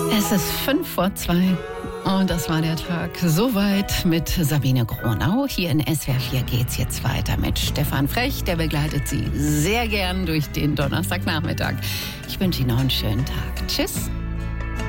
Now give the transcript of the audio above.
Es ist 5:05 und das war der Tag. Soweit mit Sabine Gronau. Hier in SWR 4 geht's jetzt weiter mit Stefan Frech. Der begleitet Sie sehr gern durch den Donnerstagnachmittag. Ich wünsche Ihnen noch einen schönen Tag. Tschüss.